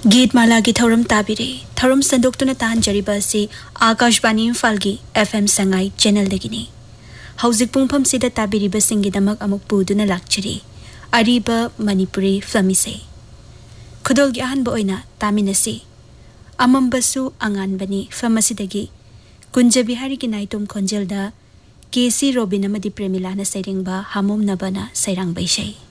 गीतमाला की थौरम ताबिरे थौरम संदोक्तुना ताहनजरिबा से आकाशवाणी इम्फाल की FM संगाई चैनल दगिनी हौजिक पुंगफम सिदा ताबिरिबा सिंगिदमक अमुक पुदुना लाक्चरी अरिबा मणिपुरी फ्लमिसे खुदोल की अहनबा ओइना तामिनसी अमम्बसु अंगानबनी फ्लमसिदगी कुंजबिहारी की नाइतोम खोंजेलदा केसी रोबिन अमदी प्रेमिलाना सैरिंगबा हामुम नबना सैरांग बैशै।